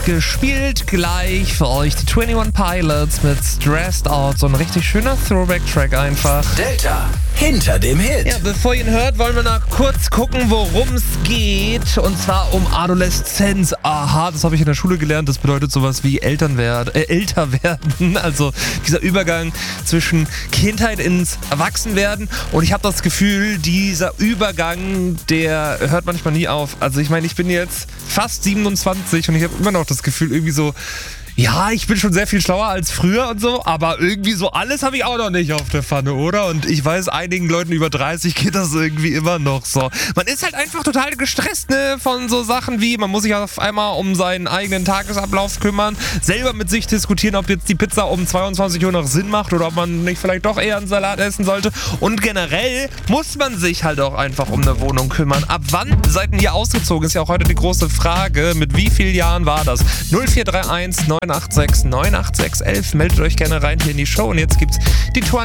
gespielt gleich für euch die 21 Pilots mit Stressed Out. So ein richtig schöner Throwback-Track einfach. Delta hinter dem Hit. Ja, bevor ihr ihn hört, wollen wir noch kurz gucken, worum es geht. Und zwar um Adoleszenz. Aha, das habe ich in der Schule gelernt. Das bedeutet sowas wie älter werden. Also dieser Übergang zwischen Kindheit ins Erwachsenwerden. Und ich habe das Gefühl, dieser Übergang, der hört manchmal nie auf. Also ich meine, ich bin jetzt fast 27 und ich habe immer noch das Gefühl, irgendwie so, ja, ich bin schon sehr viel schlauer als früher und so, aber irgendwie so alles habe ich auch noch nicht auf der Pfanne, oder? Und ich weiß, einigen Leuten über 30 geht das irgendwie immer noch so. Man ist halt einfach total gestresst, ne, von so Sachen wie, man muss sich auf einmal um seinen eigenen Tagesablauf kümmern, selber mit sich diskutieren, ob jetzt die Pizza um 22 Uhr noch Sinn macht oder ob man nicht vielleicht doch eher einen Salat essen sollte. Und generell muss man sich halt auch einfach um eine Wohnung kümmern. Ab wann seid ihr ausgezogen? Ist ja auch heute die große Frage. Mit wie vielen Jahren war das? 0431 986 986 11. Meldet euch gerne rein hier in die Show. Und jetzt gibt's die 21